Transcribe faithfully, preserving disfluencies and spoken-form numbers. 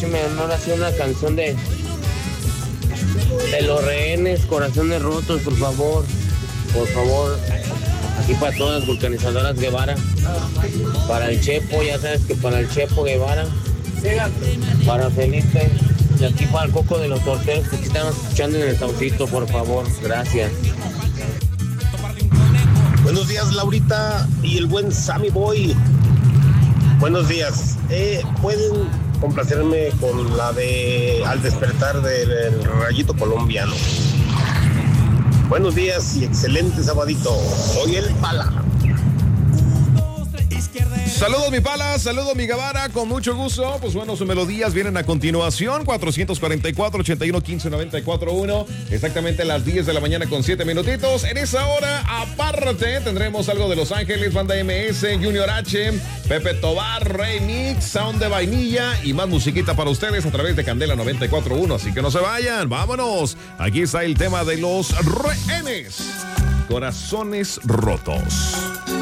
écheme en oración una canción de, de Los Rehenes, Corazones Rotos, por favor. Por favor. Aquí para todas las vulcanizadoras Guevara. Para el Chepo, ya sabes que para el Chepo Guevara. Para Felipe. Y aquí para el Coco de los Torteros que aquí estamos escuchando en el Saucito, por favor. Gracias. Buenos días, Laurita y el buen Sammy Boy. Buenos días. Eh, ¿Pueden complacerme con la de Al despertar del Rayito Colombiano? Buenos días y excelente sabadito. Soy el Pala. Saludos mi Pala, saludos mi Guevara, con mucho gusto. Pues bueno, sus melodías vienen a continuación. Cuatrocientos cuarenta y cuatro, ochenta y uno, quince, noventa y cuatro, uno. Exactamente las diez de la mañana con siete minutitos. En esa hora, aparte, tendremos algo de Los Ángeles, Banda M S, Junior H, Pepe Tobar, Remix, Sound de Vainilla y más musiquita para ustedes a través de Candela noventa y cuatro punto uno. Así que no se vayan, vámonos. Aquí está el tema de Los Rehenes. Corazones Rotos.